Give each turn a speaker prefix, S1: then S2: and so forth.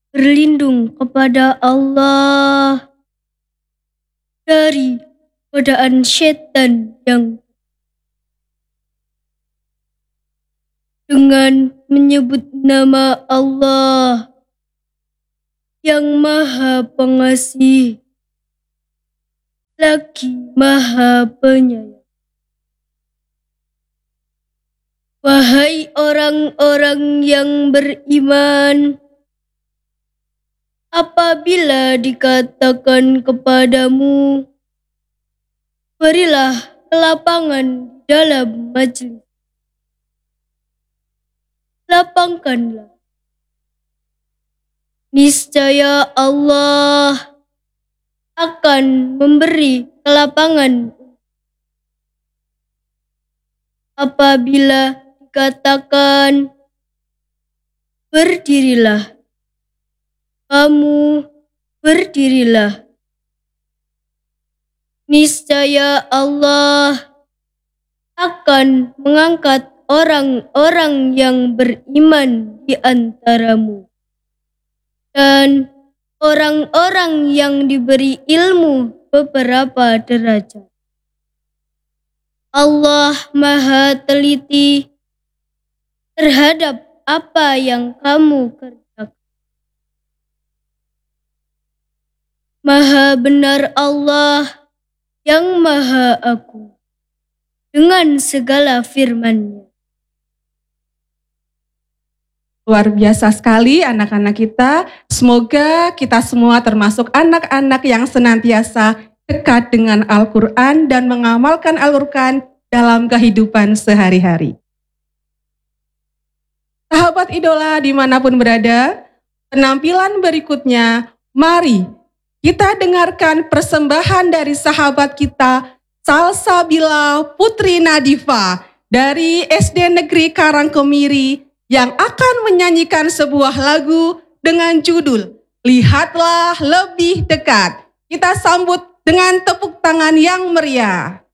S1: berlindung kepada Allah dari godaan setan yang dengan menyebut nama Allah yang Maha Pengasih lagi Maha Penyayang. Wahai orang-orang yang beriman, apabila dikatakan kepadamu, berilah kelapangan dalam majelis, lapangkanlah. Niscaya Allah akan memberi kelapangan. Apabila dikatakan, berdirilah, kamu berdirilah. Niscaya Allah akan mengangkat orang-orang yang beriman di antaramu, dan orang-orang yang diberi ilmu beberapa derajat. Allah Maha teliti terhadap apa yang kamu kerjakan. Maha benar Allah yang Maha Agung dengan segala firman-Nya.
S2: Luar biasa sekali anak-anak kita. Semoga kita semua termasuk anak-anak yang senantiasa dekat dengan Al-Quran dan mengamalkan Al-Quran dalam kehidupan sehari-hari. Sahabat idola dimanapun berada, penampilan berikutnya, mari kita dengarkan persembahan dari sahabat kita, Salsabila Putri Nadifa dari SD Negeri Karangkemiri yang akan menyanyikan sebuah lagu dengan judul Lihatlah Lebih Dekat. Kita sambut dengan tepuk tangan yang meriah.